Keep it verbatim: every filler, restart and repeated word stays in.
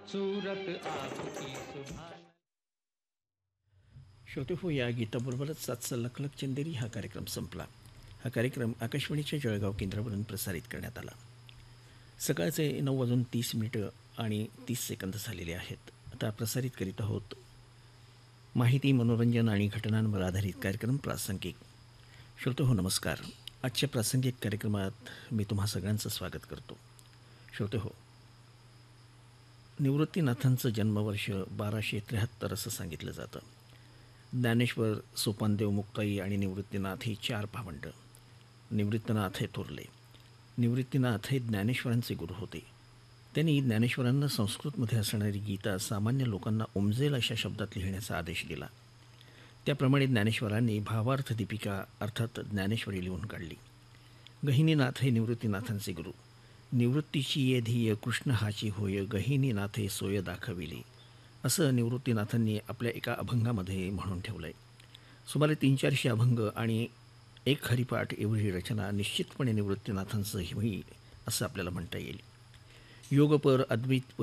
सूरत आपकी सुभान। श्रोते हो, या गीताबरोबरच आजचा लखलख चंदेरी हा कार्यक्रम संपला. हा कार्यक्रम आकाशवाणीच्या जळगाव केंद्रावरून प्रसारित करण्यात आला. सकाळचे नऊ वाजून तीस मिनिटं आणि तीस सेकंद झालेले आहेत. आता प्रसारित करीत आहोत माहिती, मनोरंजन आणि घटनांवर आधारित कार्यक्रम प्रासंगिक. श्रोते हो, नमस्कार. आजच्या प्रासंगिक कार्यक्रमात मी तुम्हा सगळ्यांचं स्वागत करतो. श्रोते हो, निवृत्तीनाथांचं जन्मवर्ष बाराशे त्र्याहत्तर असं सांगितलं जातं. ज्ञानेश्वर, सोपानदेव, मुक्ताई आणि निवृत्तीनाथ ही चार भावंडं. निवृत्तीनाथ हे थोरले. निवृत्तीनाथ हे ज्ञानेश्वरांचे गुरु होते. त्यांनी ज्ञानेश्वरांना संस्कृतमध्ये असणारी गीता सामान्य लोकांना उमजेल अशा शब्दात लिहिण्याचा आदेश दिला. त्याप्रमाणे ज्ञानेश्वरांनी भावार्थ दीपिका अर्थात ज्ञानेश्वरी लिहून काढली. गहिनीनाथ हे निवृत्तीनाथांचे गुरु. निवृत्तीची ये ध्येय कृष्ण हाची होय, गहिनीनाथे सोय दाखविली, असं निवृत्तीनाथांनी आपल्या एका अभंगामध्ये म्हणून ठेवलं आहे. सुमारे तीन चारशे अभंग आणि एक हरिपाठ एवढी रचना निश्चितपणे निवृत्तीनाथांचं होईल असं आपल्याला म्हणता येईल. योगपर, अद्वैत